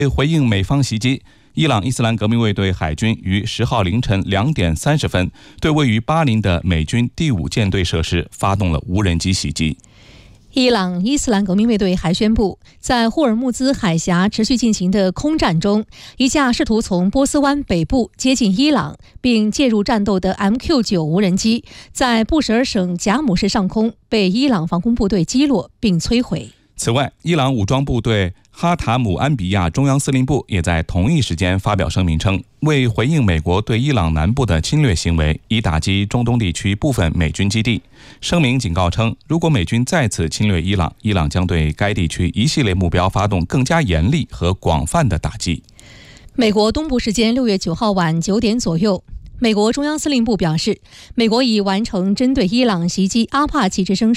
为回应美方袭击，伊朗伊斯兰革命卫队海军于10号凌晨2点30分对位于巴林的美军第5舰队设施发动了无人机袭击。 伊朗伊斯兰革命卫队还宣布，在霍尔木兹海峡持续进行的空战中，一架试图从波斯湾北部接近伊朗并介入战斗的 MQ-9 无人机，在布什尔省贾姆市上空被伊朗防空部队击落并摧毁。 此外，伊朗武装部队哈塔姆安比亚中央司令部也在同一时间发表声明称，为回应美国对伊朗南部的侵略行为，以打击中东地区部分美军基地。声明警告称，如果美军再次侵略伊朗，伊朗将对该地区一系列目标发动更加严厉和广泛的打击。 美国东部时间6月9号晚9点左右，美国中央司令部表示，美国已完成针对伊朗袭击阿帕奇直升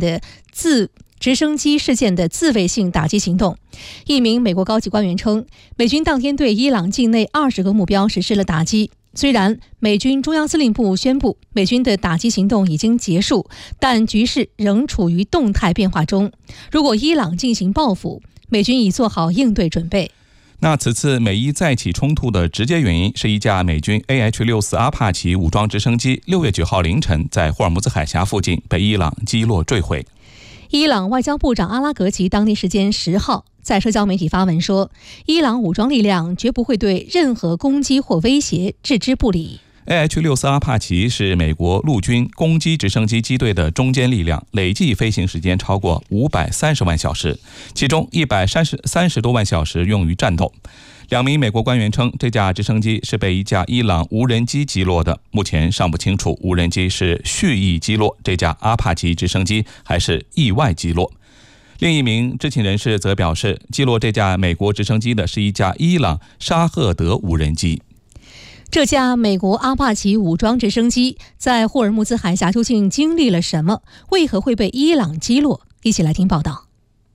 机事件的自卫性打击行动。一名美国高级官员称，美军当天对伊朗境内20个目标实施了打击。虽然美军中央司令部宣布美军的打击行动已经结束，但局势仍处于动态变化中。如果伊朗进行报复，美军已做好应对准备。 那此次美伊再起冲突的直接原因是一架美军 AH-64 阿帕奇武装直升机6月9号凌晨在霍尔木兹海峡附近被伊朗击落坠毁。 伊朗外交部长阿拉格齐当地时间10号在社交媒体发文说，伊朗武装力量绝不会对任何攻击或威胁置之不理。 AH-64 阿帕奇是美国陆军攻击直升机机队的中坚力量，累计飞行时间超过530万小时，其中130多万小时用于战斗。2名美国官员称，这架直升机是被一架伊朗无人机击落的，目前尚不清楚无人机是蓄意击落这架阿帕奇直升机，还是意外击落。另一名知情人士则表示，击落这架美国直升机的是一架伊朗沙赫德无人机。 这架美国阿帕奇武装直升机在霍尔木兹海峡究竟经历了什么？为何会被伊朗击落？一起来听报道。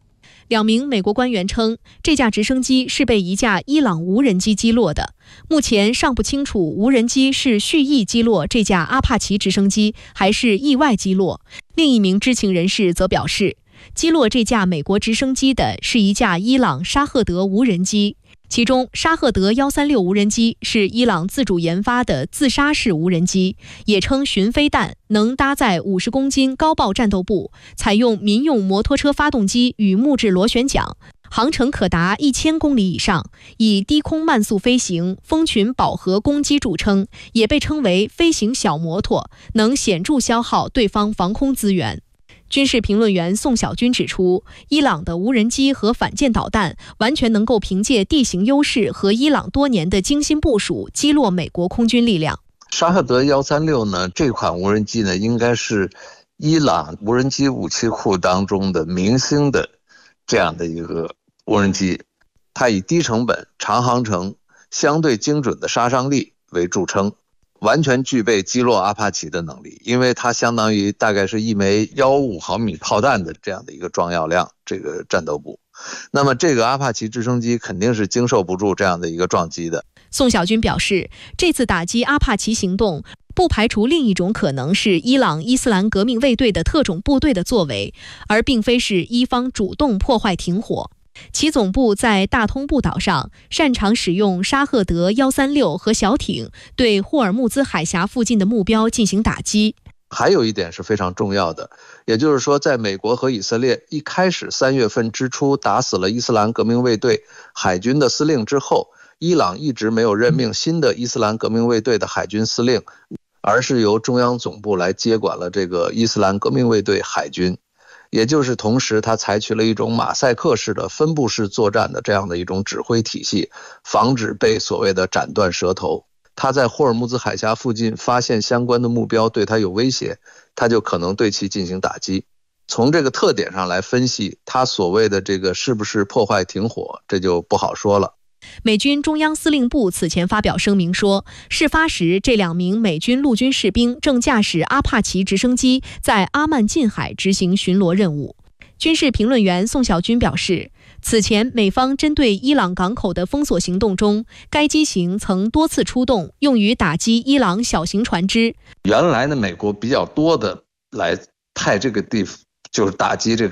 2名美国官员称，这架直升机是被一架伊朗无人机击落的。目前尚不清楚无人机是蓄意击落这架阿帕奇直升机，还是意外击落。另一名知情人士则表示，击落这架美国直升机的是一架伊朗沙赫德无人机。其中，沙赫德136无人机是伊朗自主研发的自杀式无人机，也称巡飞弹，能搭载50公斤高爆战斗部，采用民用摩托车发动机与木质螺旋桨，航程可达1000公里以上，以低空慢速飞行、蜂群饱和攻击著称，也被称为飞行小摩托，能显著消耗对方防空资源。军事评论员宋小军指出，伊朗的无人机和反舰导弹完全能够凭借地形优势和伊朗多年的精心部署击落美国空军力量。 沙赫德136呢，这款无人机呢，应该是伊朗无人机武器库当中的明星的这样的一个无人机，它以低成本、长航程、相对精准的杀伤力为著称，完全具备击落阿帕奇的能力，因为它相当于大概是一枚155毫米炮弹的这样的一个装药量，这个战斗部。那么这个阿帕奇直升机肯定是经受不住这样的一个撞击的。 宋小军表示，这次打击阿帕奇行动不排除另一种可能是伊朗伊斯兰革命卫队的特种部队的作为，而并非是伊方主动破坏停火。其总部在大通布岛上，擅长使用沙赫德136和小艇对霍尔木兹海峡附近的目标进行打击。 还有一点是非常重要的，也就是说，在美国和以色列一开始3月份之初打死了伊斯兰革命卫队海军的司令之后，伊朗一直没有任命新的伊斯兰革命卫队的海军司令，而是由中央总部来接管了这个伊斯兰革命卫队海军。也就是同时他采取了一种马赛克式的分布式作战的这样的一种指挥体系，防止被所谓的斩断舌头。他在霍尔木兹海峡附近发现相关的目标对他有威胁，他就可能对其进行打击。从这个特点上来分析，他所谓的这个是不是破坏停火，这就不好说了。 美军中央司令部此前发表声明说，事发时这2名美军陆军士兵正驾驶阿帕奇直升机在阿曼近海执行巡逻任务。军事评论员宋小军表示，此前美方针对伊朗港口的封锁行动中，该机型曾多次出动，用于打击伊朗小型船只。 原来呢，美国比较多的来派这个地方，就是打击这个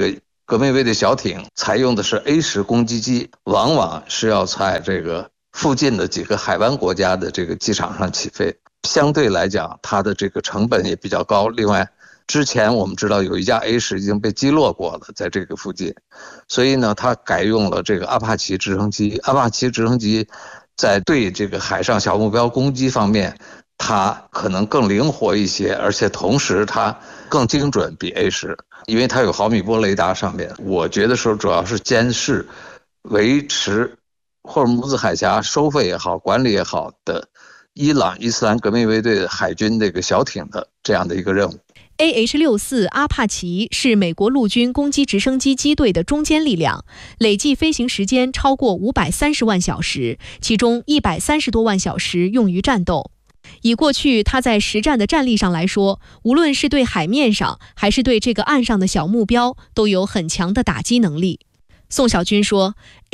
革命卫队小艇采用的是 A10攻击机，往往是要在这个附近的几个海湾国家的这个机场上起飞，相对来讲它的这个成本也比较高。另外之前我们知道有一架 A10已经被击落过了，在这个附近，所以呢它改用了这个阿帕奇直升机。阿帕奇直升机在对这个海上小目标攻击方面，它可能更灵活一些，而且同时它更精准，比 A10，因为它有毫米波雷达上面。我觉得说主要是监视、维持霍尔木兹海峡收费也好、管理也好的伊朗伊斯兰革命卫队海军这个小艇的这样的一个任务。 AH-64阿帕奇是美国陆军攻击直升机机队的中坚力量，累计飞行时间超过530万小时，其中130多万小时用于战斗。以过去它在实战的战力上来说，无论是对海面上还是对这个岸上的小目标，都有很强的打击能力。宋小军说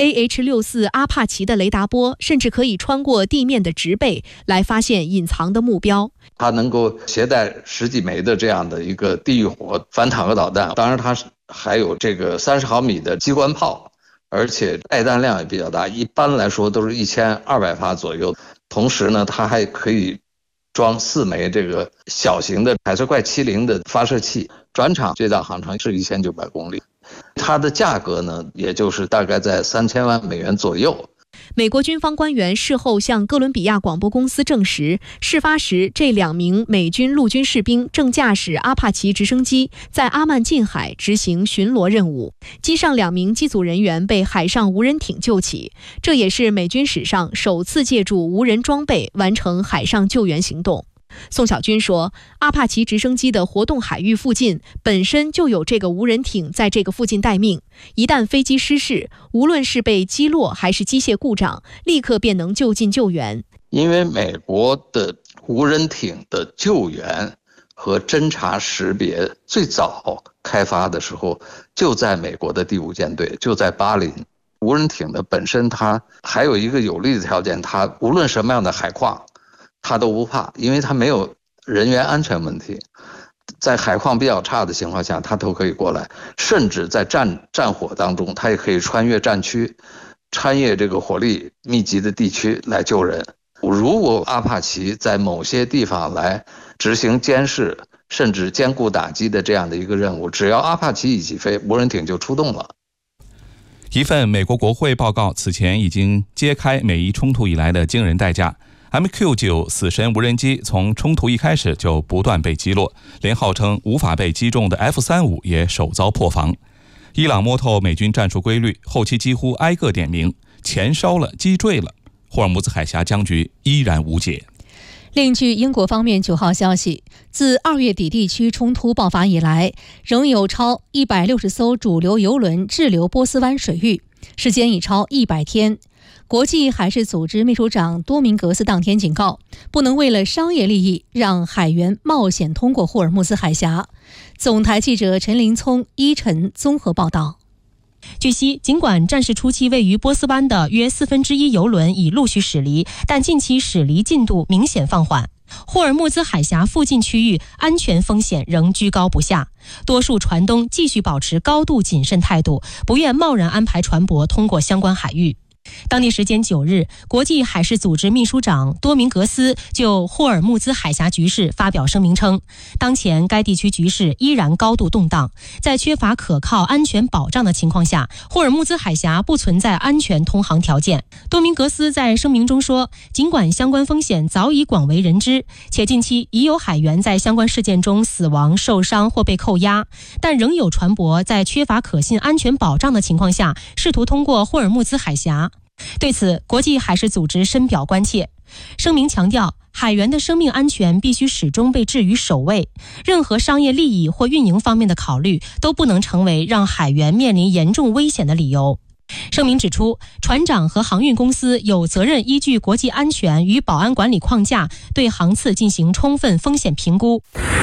，AH-64阿帕奇的雷达波甚至可以穿过地面的植被来发现隐藏的目标。 它能够携带10几枚的这样的一个地狱火反坦克导弹，当然它还有这个30毫米的机关炮，而且带弹量也比较大，一般来说都是1200发左右。同时呢，它还可以装4枚这个小型的海瑟快70的发射器，转场最大航程是1900公里。它的价格呢，也就是大概在3000万美元左右。 美国军方官员事后向哥伦比亚广播公司证实，事发时这2名美军陆军士兵正驾驶阿帕奇直升机在阿曼近海执行巡逻任务，机上2名机组人员被海上无人艇救起，这也是美军史上首次借助无人装备完成海上救援行动。宋小军说，阿帕奇直升机的活动海域附近本身就有这个无人艇在这个附近待命，一旦飞机失事，无论是被击落还是机械故障，立刻便能就近救援。 因为美国的无人艇的救援和侦察识别最早开发的时候就在美国的第5舰队，就在巴林。无人艇的本身它还有一个有利的条件，它无论什么样的海况他都不怕，因为他没有人员安全问题，在海况比较差的情况下他都可以过来，甚至在战火当中他也可以穿越战区，穿越这个火力密集的地区来救人。如果阿帕奇在某些地方来执行监视甚至兼顾打击的这样的一个任务，只要阿帕奇一起飞，无人艇就出动了。 一份美国国会报告此前已经揭开美伊冲突以来的惊人代价。MQ-9死神无人机从冲突一开始就不断被击落，连号称无法被击中的 F-35也首遭破防。伊朗摸透美军战术规律，后期几乎挨个点名，钱烧了，鸡坠了，霍尔木兹海峡僵局依然无解。 另据英国方面9号消息，自2月底地区冲突爆发以来，仍有超160艘主流油轮滞留波斯湾水域，时间已超100天。国际海事组织秘书长多明格斯当天警告，不能为了商业利益让海员冒险通过霍尔木兹海峡。总台记者陈林聪、依晨综合报道。 据悉，尽管战事初期位于波斯湾的约1/4油轮已陆续驶离，但近期驶离进度明显放缓。霍尔木兹海峡附近区域安全风险仍居高不下，多数船东继续保持高度谨慎态度，不愿贸然安排船舶通过相关海域。当地时间9日，国际海事组织秘书长多明格斯就霍尔木兹海峡局势发表声明称，当前该地区局势依然高度动荡，在缺乏可靠安全保障的情况下，霍尔木兹海峡不存在安全通航条件。多明格斯在声明中说，尽管相关风险早已广为人知，且近期已有海员在相关事件中死亡、受伤或被扣押，但仍有船舶在缺乏可信安全保障的情况下试图通过霍尔木兹海峡。对此，国际海事组织深表关切。声明强调，海员的生命安全必须始终被置于首位，任何商业利益或运营方面的考虑都不能成为让海员面临严重危险的理由。声明指出，船长和航运公司有责任依据国际安全与保安管理框架，对航次进行充分风险评估。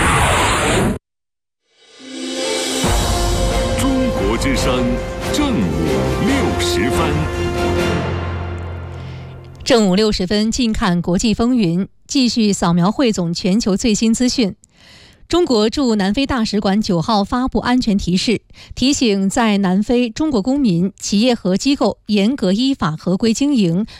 中国之声正午60分。 正午60分，近看国际风云，继续扫描汇总全球最新资讯。 中国驻南非大使馆9号发布安全提示，提醒在南非中国公民、企业和机构严格依法合规经营，